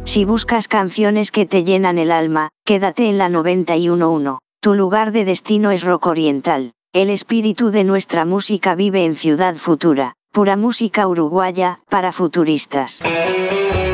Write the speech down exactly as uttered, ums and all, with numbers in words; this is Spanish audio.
Si buscas canciones que te llenan el alma, quédate en la noventa y uno punto uno. Tu lugar de destino es Rock Oriental. El espíritu de nuestra música vive en Ciudad Futura. Pura música uruguaya, para futuristas.